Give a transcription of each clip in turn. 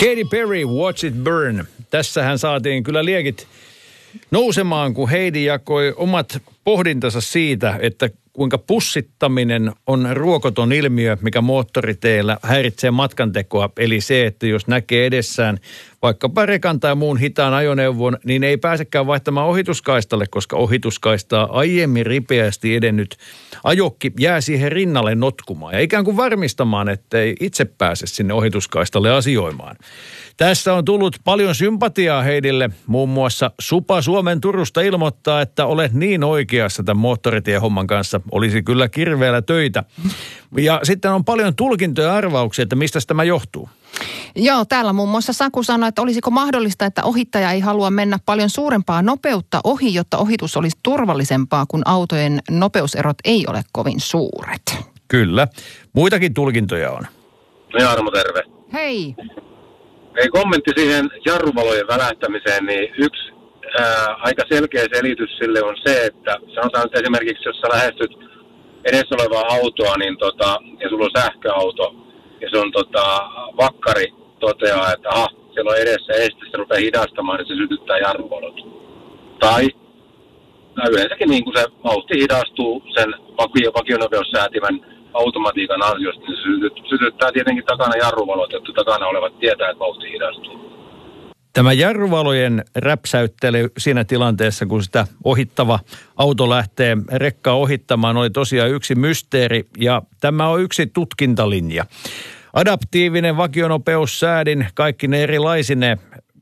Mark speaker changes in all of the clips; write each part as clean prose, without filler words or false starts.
Speaker 1: Katy Perry, Watch It Burn. Tässähän saatiin kyllä liekit nousemaan, kun Heidi jakoi omat pohdintansa siitä, että kuinka pussittaminen on ruokoton ilmiö, mikä moottoriteillä häiritsee matkantekoa. Eli se, että jos näkee edessään vaikkapa rekan tai muun hitaan ajoneuvon, niin ei pääsekään vaihtamaan ohituskaistalle, koska ohituskaistaa aiemmin ripeästi edennyt ajokki jää siihen rinnalle notkumaan. Ja ikään kuin varmistamaan, ettei itse pääse sinne ohituskaistalle asioimaan. Tässä on tullut paljon sympatiaa Heidille. Muun muassa Supa Suomen Turusta ilmoittaa, että olet niin oikeassa tämän moottoritiehomman kanssa. Olisi kyllä kirveellä töitä. Ja sitten on paljon tulkintoja ja arvauksia, että mistä tämä johtuu.
Speaker 2: Joo, täällä muun muassa Saku sanoi, että olisiko mahdollista, että ohittaja ei halua mennä paljon suurempaa nopeutta ohi, jotta ohitus olisi turvallisempaa, kun autojen nopeuserot ei ole kovin suuret.
Speaker 1: Kyllä. Muitakin tulkintoja on.
Speaker 3: No Jarmo, terve.
Speaker 2: Hei.
Speaker 3: Ei kommentti siihen jarruvalojen välähtämiseen, niin yksi aika selkeä selitys sille on se, että sanotaan että esimerkiksi, jos sä lähestyt edessä olevaa autoa, niin ja sulla on sähköauto, ja se on vakkari toteaa, että siellä on edessä este, se rupeaa hidastamaan, niin se sytyttää jarruvalot. Tai yleensäkin niin kuin se vauhti hidastuu sen vakionopeussäätimen automatiikan ansiosta, niin se sytyttää tietenkin takana jarruvalot, jotta takana olevat tietää, että vauhti hidastuu.
Speaker 1: Tämä jarruvalojen räpsäyttely siinä tilanteessa, kun sitä ohittava auto lähtee rekkaa ohittamaan, oli tosiaan yksi mysteeri ja tämä on yksi tutkintalinja. Adaptiivinen vakionopeussäädin, kaikki ne erilaisine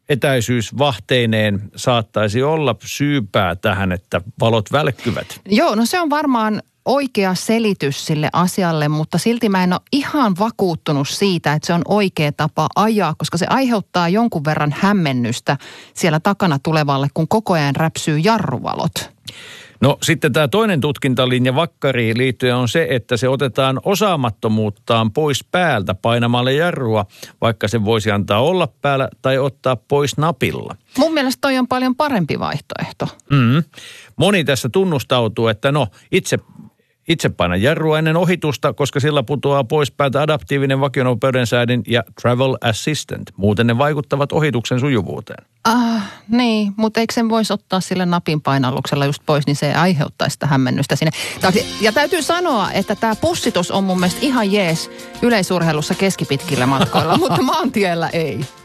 Speaker 1: etäisyysvahteineen saattaisi olla syypää tähän, että valot välkkyvät.
Speaker 2: Joo, no se on varmaan oikea selitys sille asialle, mutta silti mä en ole ihan vakuuttunut siitä, että se on oikea tapa ajaa, koska se aiheuttaa jonkun verran hämmennystä siellä takana tulevalle, kun koko ajan räpsyy jarruvalot.
Speaker 1: No sitten tämä toinen tutkintalinja vakkariin liittyen on se, että se otetaan osaamattomuuttaan pois päältä painamalla jarrua, vaikka se voisi antaa olla päällä tai ottaa pois napilla.
Speaker 2: Mun mielestä toi on paljon parempi vaihtoehto.
Speaker 1: Moni tässä tunnustautuu, että itse painan jarrua ennen ohitusta, koska sillä putoaa pois päältä adaptiivinen vakionopeuden säädin ja travel assistant. Muuten ne vaikuttavat ohituksen sujuvuuteen.
Speaker 2: Niin, mutta eikö sen voisi ottaa sillä napin painalluksella just pois, niin se ei aiheuttaisi sitä hämmennystä sinne. Ja täytyy sanoa, että tämä pussitus on mun mielestä ihan jees yleisurheilussa keskipitkillä matkoilla, mutta maantiellä ei.